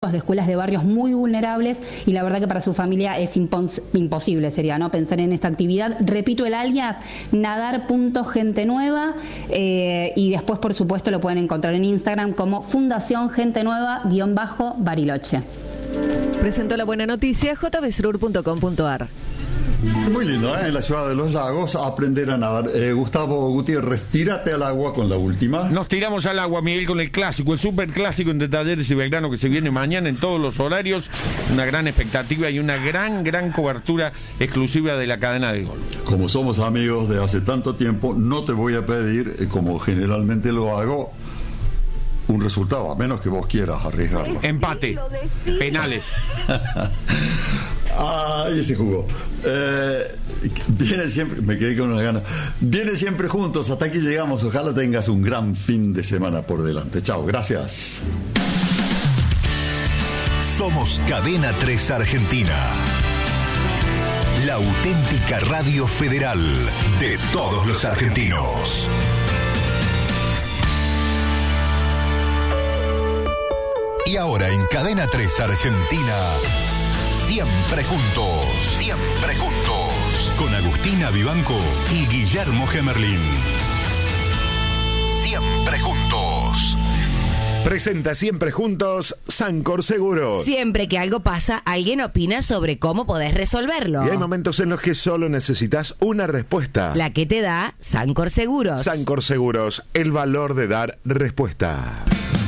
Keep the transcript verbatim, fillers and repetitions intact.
chicos de escuelas de barrios muy vulnerables y la verdad que para su familia es impos- imposible sería, ¿no?, pensar en esta actividad. Repito el alias, nadar punto gente nueva, eh, y después por supuesto lo pueden encontrar en Instagram como Fundación Gente Nueva guión bajo Bariloche. Presentó la buena noticia j b surur punto com punto a r. Muy lindo, ¿eh? En la ciudad de los lagos, aprender a nadar. Eh, Gustavo Gutiérrez, tírate al agua con la última. Nos tiramos al agua, Miguel, con el clásico, el super clásico entre Talleres y Belgrano que se viene mañana en todos los horarios. Una gran expectativa y una gran, gran cobertura exclusiva de la cadena de gol. Como somos amigos de hace tanto tiempo, no te voy a pedir, eh, como generalmente lo hago, un resultado, a menos que vos quieras arriesgarlo. Empate, penales. Ay, ese jugó. Eh, viene siempre, me quedé con unas ganas. Viene siempre juntos, hasta aquí llegamos. Ojalá tengas un gran fin de semana por delante. Chao, gracias. Somos Cadena tres Argentina. La auténtica radio federal de todos los argentinos. Y ahora en Cadena tres Argentina, siempre juntos, siempre juntos, con Agustina Vivanco y Guillermo Gemerlín. Siempre juntos. Presenta Siempre Juntos Sancor Seguros. Siempre que algo pasa, alguien opina sobre cómo podés resolverlo. Y hay momentos en los que solo necesitas una respuesta. La que te da Sancor Seguros. Sancor Seguros, el valor de dar respuesta.